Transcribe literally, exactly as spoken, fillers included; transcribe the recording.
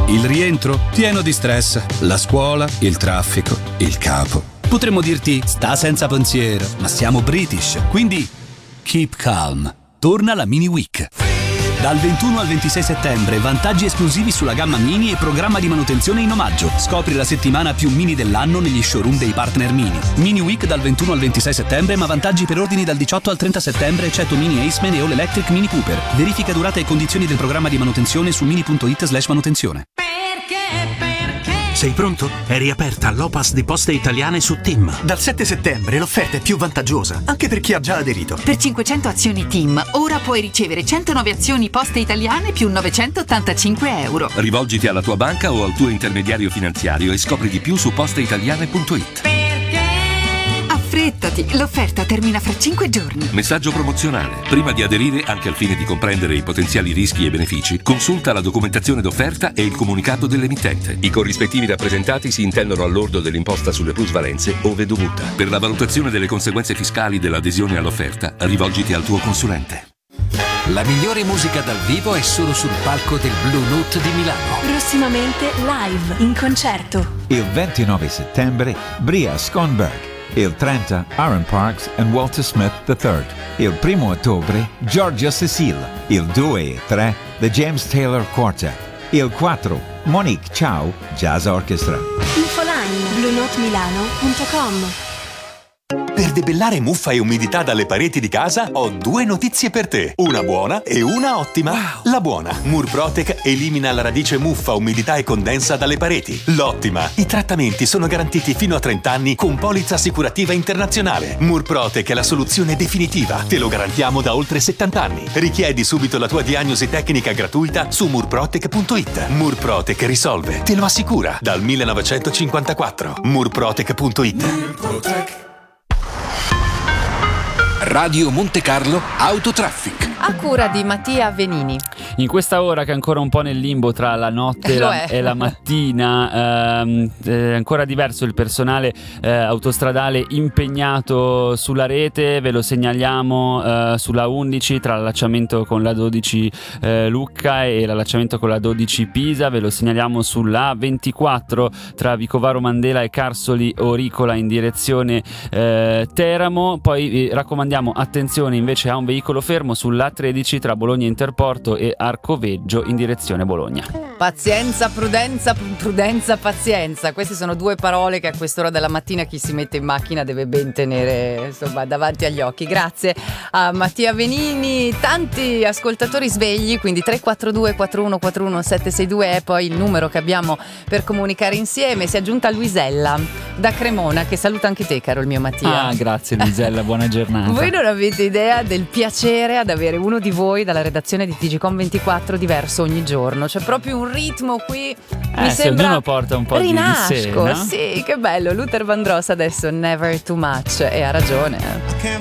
Il rientro? Pieno di stress. La scuola, il traffico, il capo. Potremmo dirti, sta senza pensiero, ma siamo British, quindi keep calm. Torna la Mini Week. Dal ventuno al ventisei settembre, vantaggi esclusivi sulla gamma Mini e programma di manutenzione in omaggio. Scopri la settimana più Mini dell'anno negli showroom dei partner Mini. Mini Week dal ventuno al ventisei settembre, ma vantaggi per ordini dal diciotto al trenta settembre, eccetto Mini Aceman e All Electric Mini Cooper. Verifica durata e condizioni del programma di manutenzione su mini punto it slash manutenzione. Perché? Perché? Sei pronto? È riaperta l'O P A S di Poste Italiane su TIM. Dal sette settembre l'offerta è più vantaggiosa, anche per chi ha già aderito. Per cinquecento azioni TIM, ora puoi ricevere centonove azioni Poste Italiane più novecentottantacinque euro. Rivolgiti alla tua banca o al tuo intermediario finanziario e scopri di più su posteitaliane punto it. Affrettati, l'offerta termina fra cinque giorni. Messaggio promozionale. Prima di aderire, anche al fine di comprendere i potenziali rischi e benefici, consulta la documentazione d'offerta e il comunicato dell'emittente. I corrispettivi rappresentati si intendono al lordo dell'imposta sulle plusvalenze ove dovuta. Per la valutazione delle conseguenze fiscali dell'adesione all'offerta, rivolgiti al tuo consulente. La migliore musica dal vivo è solo sul palco del Blue Note di Milano. Prossimamente live, in concerto. Il ventinove settembre, Bria Skonberg. Il trenta, Aaron Parks and Walter Smith the third. Il primo ottobre, Giorgia Cecile. Il due e tre, The James Taylor Quartet. Il quattro, Monique Ciao Jazz Orchestra. Infoline, blue note milano punto com. Per debellare muffa e umidità dalle pareti di casa ho due notizie per te, una buona e una ottima. Wow. La buona, Murprotec elimina la radice muffa, umidità e condensa dalle pareti. L'ottima, i trattamenti sono garantiti fino a trenta anni con polizza assicurativa internazionale. Murprotec è la soluzione definitiva, te lo garantiamo da oltre settanta anni. Richiedi subito la tua diagnosi tecnica gratuita su murprotec punto it. Murprotec risolve, te lo assicura, dal millenovecentocinquantaquattro. murprotec punto it. Murprotec. Radio Monte Carlo Autotraffic. A cura di Mattia Venini. In questa ora che è ancora un po' nel limbo tra la notte e la, e la mattina, ehm, è ancora diverso il personale eh, autostradale impegnato sulla rete. Ve lo segnaliamo eh, sulla undici tra l'allacciamento con la dodici eh, Lucca e l'allacciamento con la dodici Pisa. Ve lo segnaliamo sulla ventiquattro tra Vicovaro Mandela e Carsoli Oricola in direzione eh, Teramo. Poi vi raccomandiamo attenzione invece a un veicolo fermo sulla tredici tra Bologna Interporto e Arcoveggio in direzione Bologna. Pazienza, prudenza, prudenza, pazienza. Queste sono due parole che a quest'ora della mattina chi si mette in macchina deve ben tenere, insomma, davanti agli occhi. Grazie a Mattia Venini. Tanti ascoltatori svegli, quindi tre quattro due quattro uno quattro uno sette sei due è poi il numero che abbiamo per comunicare insieme. Si è aggiunta Luisella da Cremona, che saluta anche te, caro il mio Mattia. Ah, grazie Luisella, buona giornata. Voi non avete idea del piacere ad avere uno di voi dalla redazione di T G Com ventiquattro diverso ogni giorno. C'è proprio un ritmo qui. Mi eh, sembra ognuno porta un po' rinasco, di sé, no? Sì, che bello. Luther Vandross adesso Never Too Much, e ha ragione.